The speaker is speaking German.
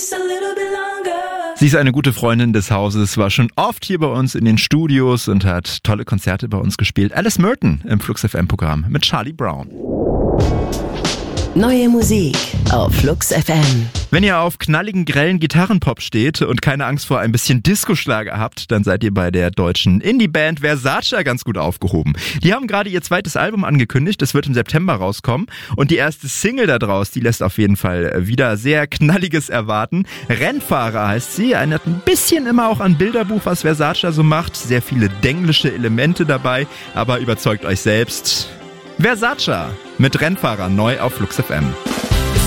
just a little bit longer. Sie ist eine gute Freundin des Hauses, war schon oft hier bei uns in den Studios und hat tolle Konzerte bei uns gespielt. Alice Merton im Flux FM-Programm mit Charlie Brown. Neue Musik auf Flux FM. Wenn ihr auf knalligen, grellen Gitarrenpop steht und keine Angst vor ein bisschen Disco-Schlager habt, dann seid ihr bei der deutschen Indie-Band Versace ganz gut aufgehoben. Die haben gerade ihr zweites Album angekündigt, es wird im September rauskommen und die erste Single da draus, die lässt auf jeden Fall wieder sehr Knalliges erwarten. Rennfahrer heißt sie, erinnert ein bisschen immer auch an Bilderbuch, was Versace so macht. Sehr viele denglische Elemente dabei, aber überzeugt euch selbst. Versace mit Rennfahrer neu auf Flux FM.